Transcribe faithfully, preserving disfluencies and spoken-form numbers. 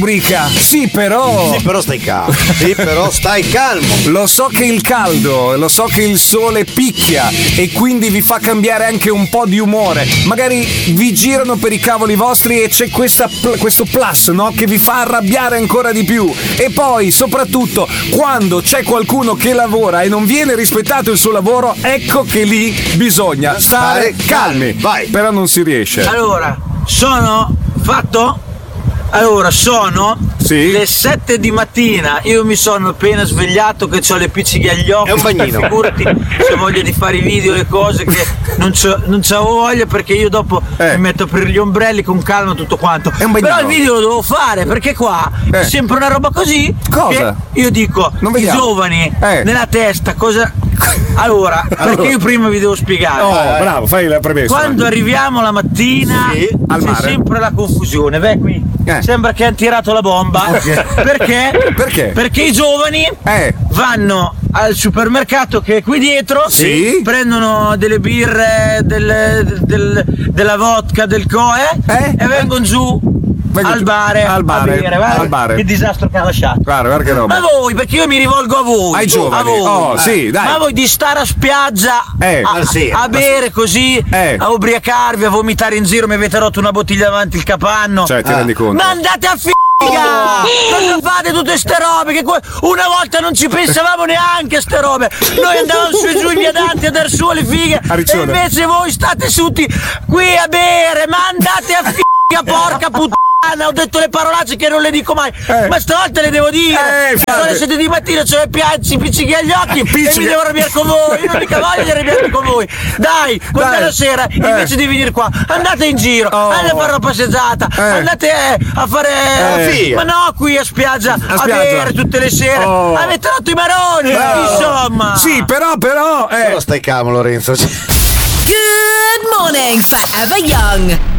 rubrica. Sì, però. Sì, però stai calmo. Sì, però stai calmo. Lo so che il caldo, lo so che il sole picchia e quindi vi fa cambiare anche un po' di umore. Magari vi girano per i cavoli vostri e c'è questa, questo plus, no? Che vi fa arrabbiare ancora di più. E poi, soprattutto, quando c'è qualcuno che lavora e non viene rispettato il suo lavoro, ecco che lì bisogna stare calmi. Vai. Però non si riesce. Allora, sono fatto? Allora, sono sì. le sette di mattina, io mi sono appena svegliato che ho le piccighe agli occhi. È un bagnino. Figurati se voglio di fare i video, le cose che non c'ho, non c'ho voglia, perché io dopo eh. mi metto per gli ombrelli con calma tutto quanto. È un bagnino. Però il video lo devo fare, perché qua eh. è sempre una roba così. Cosa? Che io dico, non i giovani eh. nella testa cosa... Allora, allora, perché io prima vi devo spiegare. Oh, eh. bravo, fai la premessa. Quando arriviamo la mattina sì, al c'è mare. sempre la confusione. Beh, qui eh. sembra che hanno tirato la bomba. Okay. Perché? Perché? Perché i giovani eh. vanno al supermercato che è qui dietro, sì. prendono delle birre, del, del, della vodka, del coe eh? e vengono giù. Vengo Al bar, al bar, a bere, guarda, al bar. Che disastro che ha lasciato. Guarda, guarda che roba. Ma voi, perché io mi rivolgo a voi. Ai giovani. A voi. Oh, sì, dai. Ma voi di stare a spiaggia eh, a, sì, a bere così, eh. a ubriacarvi, a vomitare in giro, mi avete rotto una bottiglia davanti il capanno. Cioè, ti ah. rendi conto? Ma andate a figa! Cosa fate tutte ste robe? Che una volta non ci pensavamo neanche a ste robe. Noi andavamo su e giù in via Dante a dar su alle fighe. E invece voi state tutti qui a bere. Ma andate a figa, porca puttana! Ho detto le parolacce che non le dico mai, eh. ma stavolta le devo dire. Eh, sono le sette di mattina, c'ho le piazze, pizzichi agli occhi Pizzica. e mi devo arrabbiare con voi. Io non mica voglio di arrabbiarmi con voi. Dai, quando è la sera, eh. invece di venire qua, andate in giro, oh. andate a fare una passeggiata, eh. andate a fare. Eh. Ma no, qui a spiaggia, a, a bere tutte le sere. Oh. Avete rotto i maroni, no. insomma. Sì, però, però. Eh. Però stai calmo, Lorenzo. Good morning, Forever Young.